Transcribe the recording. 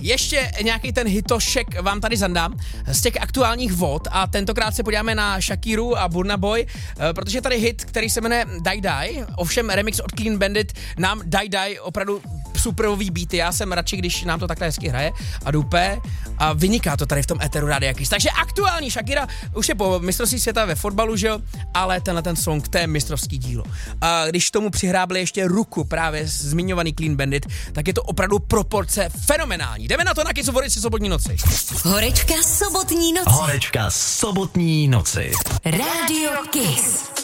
ještě nějaký ten hitošek vám tady zandám z těch aktuálních vod a tentokrát se podíváme na Shakiru a Burna Boy, protože tady hit, který se jmenuje Die Die, ovšem remix od Clean Bandit nám Die opravdu superový beaty, já jsem radši, když nám to takhle hezky hraje a dupe a vyniká to tady v tom éteru Rádia Kiss. Takže aktuální Shakira už je po mistrovství světa ve fotbalu, že jo, ale tenhle ten song, to je mistrovský dílo. A když tomu přihrábli ještě ruku právě zmiňovaný Clean Bandit, tak je to opravdu proporce fenomenální. Jdeme na to na Kiss Horičky sobotní noci. Horečka sobotní noci. Horečka sobotní noci. Rádio Kiss.